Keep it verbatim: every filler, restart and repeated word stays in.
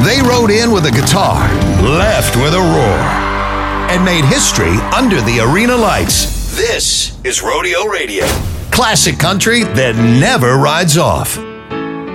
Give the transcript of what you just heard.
They rode in with a guitar, left with a roar, and made history under the arena lights. This is Rodeo Radio. Classic country that never rides off.